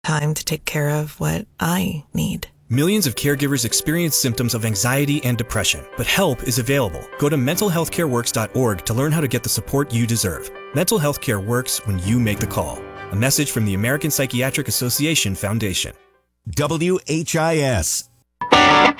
time to take care of what I need. Millions of caregivers experience symptoms of anxiety and depression, but help is available. Go to mentalhealthcareworks.org to learn how to get the support you deserve. Mental health care works when you make the call. A message from the American Psychiatric Association Foundation. WHIS.